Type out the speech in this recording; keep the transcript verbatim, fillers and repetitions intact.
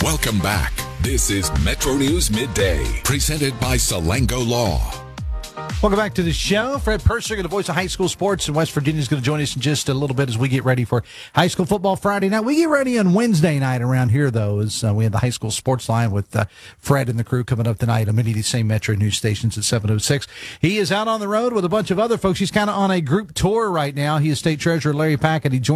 Welcome back. This is Metro News Midday, presented by Salango Law. Welcome back to the show. Fred Persinger, the voice of high school sports in West Virginia, is going to join us in just a little bit as we get ready for high school football Friday night. We get ready on Wednesday night around here, though, as uh, we have the high school sports line with uh, Fred and the crew coming up tonight on many of these same Metro news stations at seven oh six. He is out on the road with a bunch of other folks. He's kind of on a group tour right now. He is State Treasurer Larry Packett. He joined